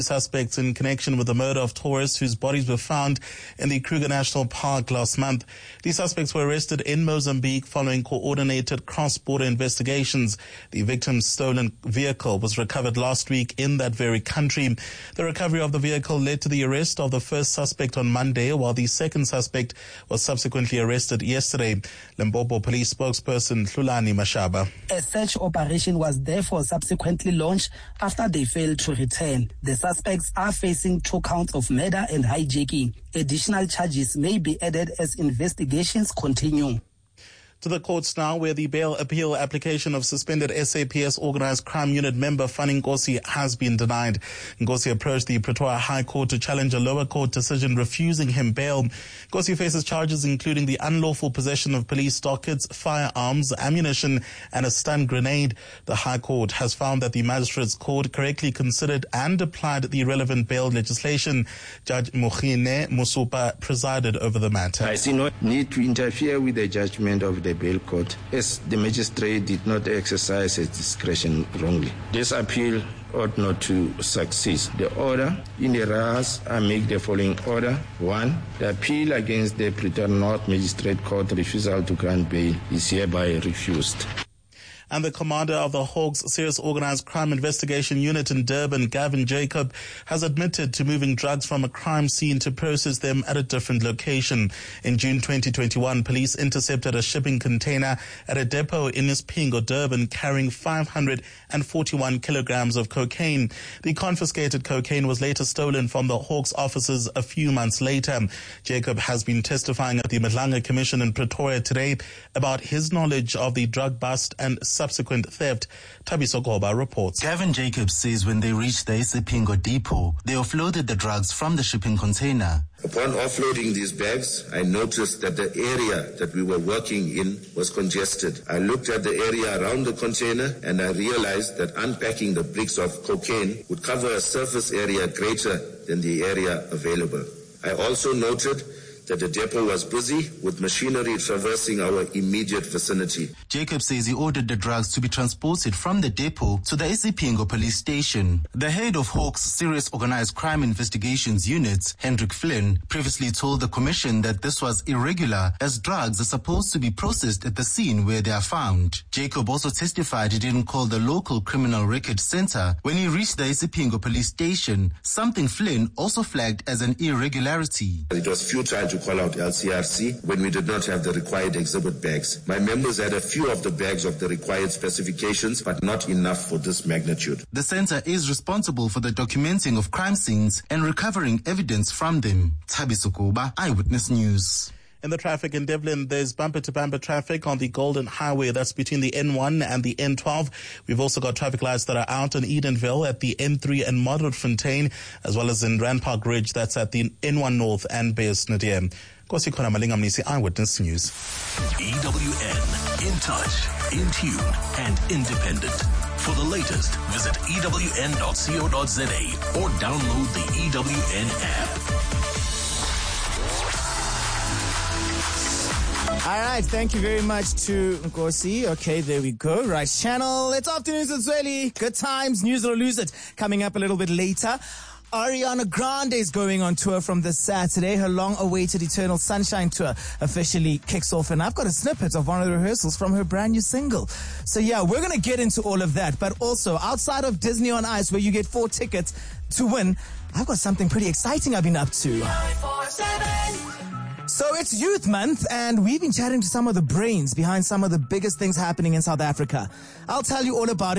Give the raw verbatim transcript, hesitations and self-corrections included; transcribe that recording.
Suspects in connection with the murder of tourists whose bodies were found in the Kruger National Park last month. These suspects were arrested in Mozambique following coordinated cross-border investigations. The victim's stolen vehicle was recovered last week in that very country. The recovery of the vehicle led to the arrest of the first suspect on Monday, while the second suspect was subsequently arrested yesterday. Limpopo police spokesperson Hlulani Mashaba. A search operation was therefore subsequently launched after they failed to return. The suspects are facing two counts of murder and hijacking. Additional charges may be added as investigations continue. To the courts now, where the bail appeal application of suspended S A P S Organised Crime Unit member Fanny Nkosi has been denied. Nkosi approached the Pretoria High Court to challenge a lower court decision refusing him bail. Nkosi faces charges including the unlawful possession of police dockets, firearms, ammunition and a stun grenade. The High Court has found that the Magistrates Court correctly considered and applied the relevant bail legislation. Judge Mokhine Musupa presided over the matter. I see no need to interfere with the judgment of the bail court, as the magistrate did not exercise his discretion wrongly. This appeal ought not to succeed. The order in the R A S, I make the following order. One, the appeal against the Pretoria North Magistrate Court refusal to grant bail is hereby refused. And the commander of the Hawks Serious Organised Crime Investigation Unit in Durban, Gavin Jacob, has admitted to moving drugs from a crime scene to process them at a different location. In June twenty twenty-one, police intercepted a shipping container at a depot in Ispingo, Durban, carrying five hundred forty-one kilograms of cocaine. The confiscated cocaine was later stolen from the Hawks offices a few months later. Jacob has been testifying at the Madlanga Commission in Pretoria today about his knowledge of the drug bust and subsequent theft. Thabiso Goba reports. Gavin Jacobs says when they reached the Isipingo depot, they offloaded the drugs from the shipping container. Upon offloading these bags, I noticed that the area that we were working in was congested. I looked at the area around the container and I realized that unpacking the bricks of cocaine would cover a surface area greater than the area available. I also noted that the depot was busy with machinery traversing our immediate vicinity. Jacob says he ordered the drugs to be transported from the depot to the Isipingo police station. The head of Hawks Serious Organised Crime Investigations Unit, Hendrik Flynn, previously told the commission that this was irregular as drugs are supposed to be processed at the scene where they are found. Jacob also testified he didn't call the local criminal record center when he reached the Isipingo police station, something Flynn also flagged as an irregularity. It was futile to call out L C R C when we did not have the required exhibit bags. My members had a few of the bags of the required specifications, but not enough for this magnitude. The center is responsible for the documenting of crime scenes and recovering evidence from them. Thabiso Goba, Eyewitness News. In the traffic in Devlin, there's bumper-to-bumper traffic on the Golden Highway. That's between the N one and the N twelve. We've also got traffic lights that are out in Edenville at the N three and Moderatfontein, as well as in Rand Park Ridge. That's at the N one North and Beyers Nadir. Kosi Khona Malingamnisi, Eyewitness News. E W N, in touch, in tune, and independent. For the latest, visit E W N dot co dot za or download the E W N app. All right, thank you very much to Nkosi. Okay, there we go. Right channel. It's Afternoons with Zweli. Good times, news or lose it. Coming up a little bit later. Ariana Grande is going on tour from this Saturday. Her long-awaited Eternal Sunshine tour officially kicks off, and I've got a snippet of one of the rehearsals from her brand new single. So yeah, we're going to get into all of that, but also outside of Disney on Ice, where you get four tickets to win, I've got something pretty exciting I've been up to. nine four seven So it's Youth Month, and we've been chatting to some of the brains behind some of the biggest things happening in South Africa. I'll tell you all about it.